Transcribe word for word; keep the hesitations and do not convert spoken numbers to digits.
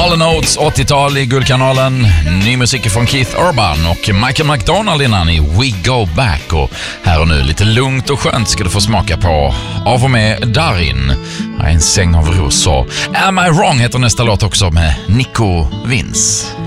Hall and Oates, åttiotal i Guldkanalen. Ny musik från Keith Urban och Michael McDonald innan i We Go Back. Och här och nu lite lugnt och skönt ska du få smaka på Av och med Darin. Här är en säng av ros. Am I Wrong heter nästa låt också med Nico Vince.